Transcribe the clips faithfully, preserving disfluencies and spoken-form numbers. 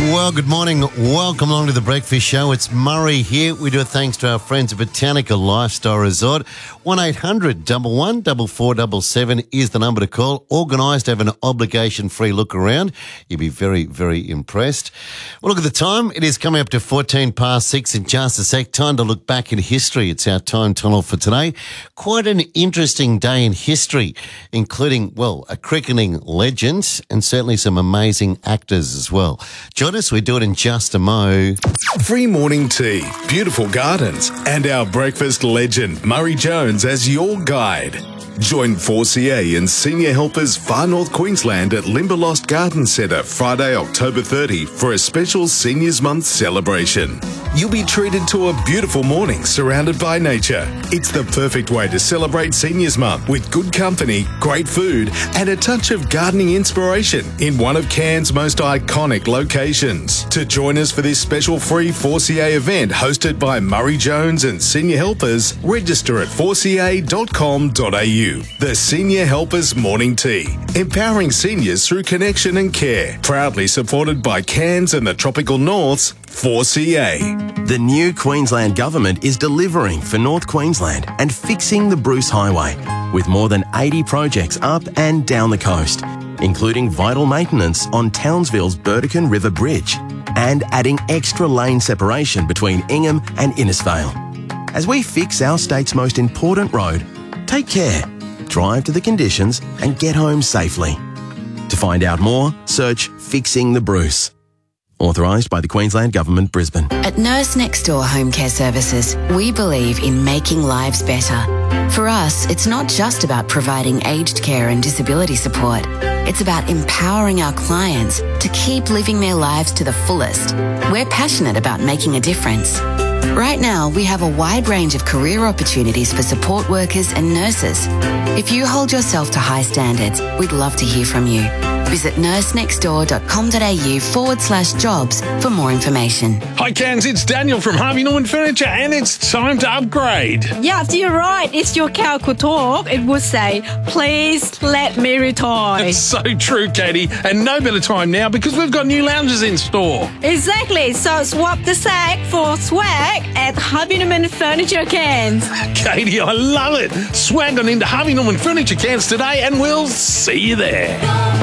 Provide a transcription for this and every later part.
Well, good morning. Welcome along to the Breakfast Show. It's Murray here. We do it thanks to our friends at Botanical Lifestyle Resort. one eight hundred, one one one, four four seven seven is the number to call. Organised to have an obligation-free look around. You'll be very, very impressed. Well, look at the time. It is coming up to fourteen past six in just a sec. Time to look back in history. It's our time tunnel for today. Quite an interesting day in history, including, well, a cricketing legend and certainly some amazing actors as well. Join us. We do it in just a mo. Free morning tea, beautiful gardens, and our breakfast legend, Murray Jones, as your guide. Join four C A and Senior Helpers Far North Queensland at Limberlost Garden Centre Friday, October thirtieth for a special Seniors Month celebration. You'll be treated to a beautiful morning surrounded by nature. It's the perfect way to celebrate Seniors Month with good company, great food, and a touch of gardening inspiration in one of Cairns' most iconic locations. To join us for this special free four C A event hosted by Murray Jones and Senior Helpers, register at four c a dot com dot a u. The Senior Helpers Morning Tea, empowering seniors through connection and care. Proudly supported by Cairns and the Tropical North's four C A. The new Queensland Government is delivering for North Queensland and fixing the Bruce Highway, with more than eighty projects up and down the coast, including vital maintenance on Townsville's Burdekin River Bridge and adding extra lane separation between Ingham and Innisfail. As we fix our state's most important road, take care, drive to the conditions and get home safely. To find out more, search Fixing the Bruce. Authorised by the Queensland Government, Brisbane. At Nurse Next Door Home Care Services, we believe in making lives better. For us, it's not just about providing aged care and disability support. It's about empowering our clients to keep living their lives to the fullest. We're passionate about making a difference. Right now, we have a wide range of career opportunities for support workers and nurses. If you hold yourself to high standards, we'd love to hear from you. Visit nursenextdoor.com.au forward slash jobs for more information. Hi Cairns, it's Daniel from Harvey Norman Furniture and it's time to upgrade. Yes, you're right. It's your Calco talk. It would say, please let me retire. It's so true, Katie, and no better time now because we've got new lounges in store. Exactly, so swap the sack for swag at Harvey Norman Furniture Cairns. Katie, I love it. Swag on into Harvey Norman Furniture Cairns today and we'll see you there.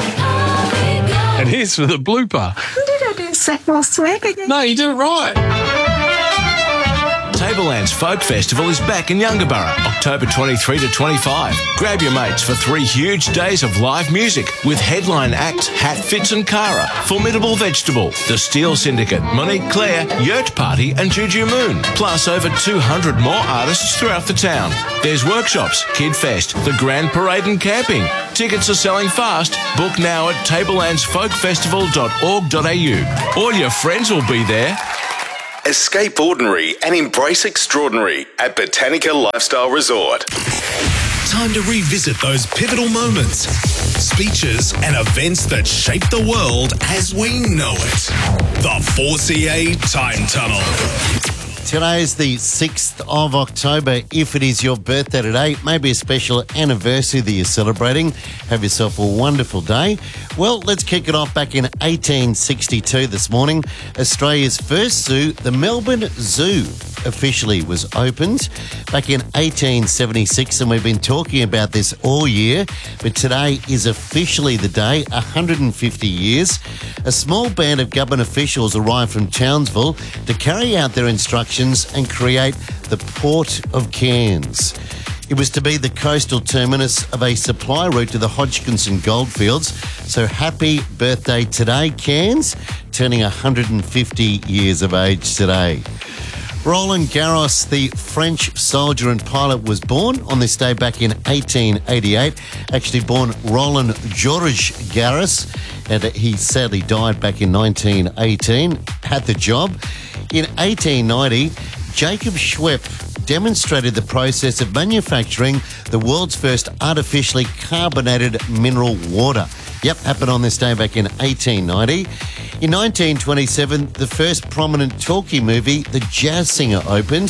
And here's for the blooper. Did I do sack more swag again? No, you did it right. Tablelands Folk Festival is back in Yungaburra, October twenty-third to twenty-fifth. Grab your mates for three huge days of live music with headline acts Hatfits and Cara, Formidable Vegetable, The Steel Syndicate, Monique Claire, Yurt Party and Juju Moon, plus over two hundred more artists throughout the town. There's workshops, Kid Fest, the Grand Parade and camping. Tickets are selling fast. Book now at tablelands folk festival dot org dot a u. All your friends will be there. Escape ordinary and embrace extraordinary at Botanica Lifestyle Resort. Time to revisit those pivotal moments, speeches and events that shaped the world as we know it. The four C A Time Tunnel. Today is the sixth of October. If it is your birthday today, maybe a special anniversary that you're celebrating, have yourself a wonderful day. Well, let's kick it off back in eighteen sixty-two this morning. Australia's first zoo, the Melbourne Zoo, officially was opened back in eighteen seventy-six, and we've been talking about this all year, but today is officially the day, one hundred fifty years. A small band of government officials arrived from Townsville to carry out their instructions and create the Port of Cairns. It was to be the coastal terminus of a supply route to the Hodgkinson goldfields. So happy birthday today, Cairns, turning one hundred fifty years of age today. Roland Garros, the French soldier and pilot, was born on this day back in eighteen eighty-eight. Actually born Roland Georges Garros, and he sadly died back in nineteen eighteen. Had the job. In eighteen ninety, Jacob Schwepp demonstrated the process of manufacturing the world's first artificially carbonated mineral water. Yep, happened on this day back in eighteen ninety. In nineteen twenty-seven, the first prominent talkie movie, The Jazz Singer, opened.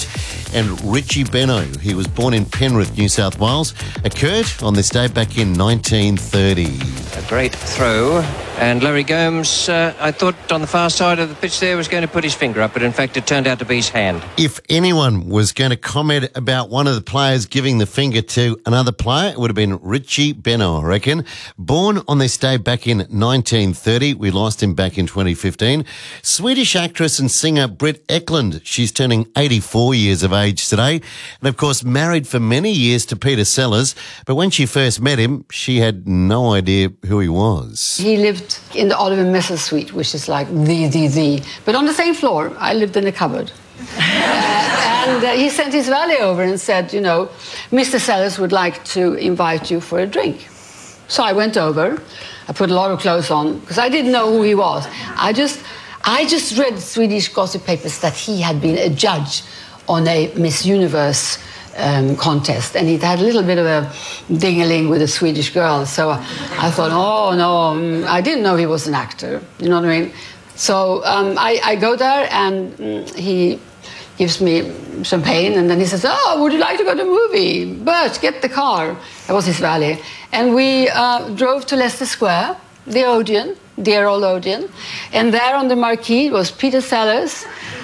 and Richie Benaud. He was born in Penrith, New South Wales. Occurred on this day back in nineteen thirty. A great throw. And Larry Gomes, uh, I thought on the far side of the pitch there was going to put his finger up, but in fact it turned out to be his hand. If anyone was going to comment about one of the players giving the finger to another player, it would have been Richie Benaud, I reckon. Born on this day back in nineteen thirty. We lost him back in twenty fifteen. Swedish actress and singer Britt Ekland. She's turning eighty-four years of age today. And, of course, married for many years to Peter Sellers. But when she first met him, she had no idea who he was. He lived in the Oliver Messer suite, which is like the, the, the. But on the same floor, I lived in a cupboard. uh, and uh, he sent his valet over and said, you know, Mister Sellers would like to invite you for a drink. So I went over. I put a lot of clothes on because I didn't know who he was. I just, I just read Swedish gossip papers that he had been a judge on a Miss Universe Um, contest, and he'd had a little bit of a ding-a-ling with a Swedish girl. So I thought, oh no, um, I didn't know he was an actor. You know what I mean? So um, I, I go there, and um, he gives me champagne, and then he says, "Oh, would you like to go to a movie? Bert, get the car." That was his valet, and we uh, drove to Leicester Square, the Odeon, dear old Odeon, and there on the marquee was Peter Sellers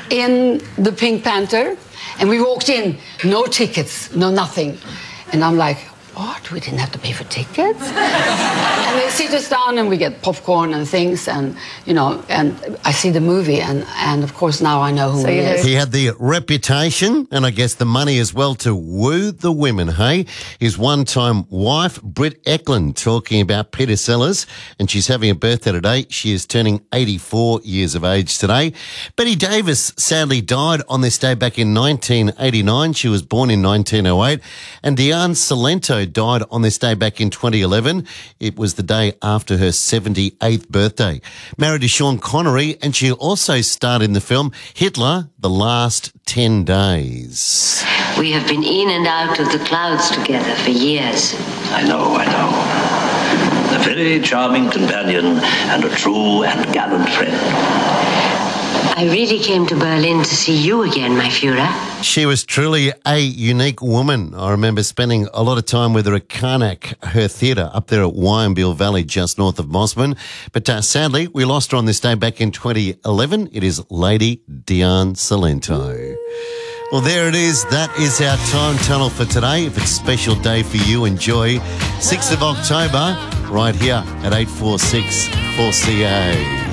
in the Pink Panther. And we walked in, no tickets, no nothing. And I'm like, what? We didn't have to pay for tickets? And they sit us down and we get popcorn and things, and, you know, and I see the movie, and, and of course now I know who So he you know- is. He had the reputation and I guess the money as well to woo the women, hey? His one-time wife, Britt Ekland, talking about Peter Sellers, and she's having a birthday today. She is turning eighty-four years of age today. Betty Davis sadly died on this day back in nineteen eighty-nine. She was born in nineteen oh eight. And Diane Salento died on this day back in twenty eleven. It was the day after her seventy-eighth birthday. Married to Sean Connery, and she also starred in the film Hitler, The Last ten days. We have been in and out of the clouds together for years. I know, I know. A very charming companion and a true and gallant friend. I really came to Berlin to see you again, my Führer. She was truly a unique woman. I remember spending a lot of time with her at Karnak, her theatre up there at Wyambil Valley, just north of Mosman. But uh, sadly, we lost her on this day back in twenty eleven. It is Lady Diane Salento. Well, there it is. That is our time tunnel for today. If it's a special day for you, enjoy. sixth of October, right here at eight four six four C A.